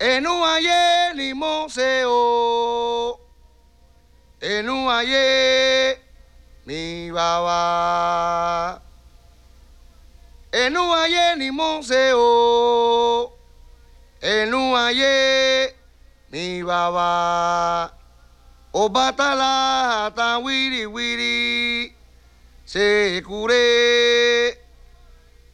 ẹnu ayé ni mo ṣe o ẹnu ayé mi bàbá ẹnu ayé ni mo ṣe o ẹnu ayé mi bàbá Ọbàtálá àtàwíríwírí ṣe èkúrẹ́.